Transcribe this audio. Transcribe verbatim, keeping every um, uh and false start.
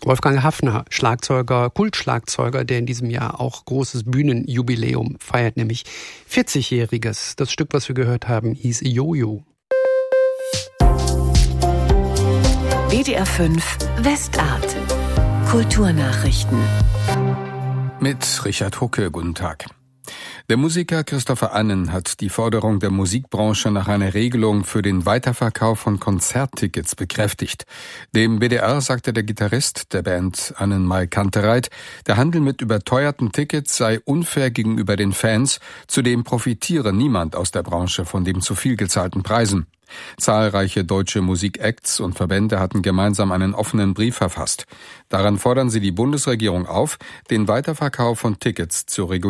Wolfgang Haffner, Schlagzeuger, Kultschlagzeuger, der in diesem Jahr auch großes Bühnenjubiläum feiert, nämlich vierzigjähriges. Das Stück, was wir gehört haben, hieß Jojo. W D R fünf Westart. Kulturnachrichten. Mit Richard Hucke, guten Tag. Der Musiker Christopher Annen hat die Forderung der Musikbranche nach einer Regelung für den Weiterverkauf von Konzerttickets bekräftigt. Dem B D R sagte der Gitarrist der Band Annen-Mai Kantereit, der Handel mit überteuerten Tickets sei unfair gegenüber den Fans, zudem profitiere niemand aus der Branche von den zu viel gezahlten Preisen. Zahlreiche deutsche Musikacts und Verbände hatten gemeinsam einen offenen Brief verfasst. Daran fordern sie die Bundesregierung auf, den Weiterverkauf von Tickets zu regulieren.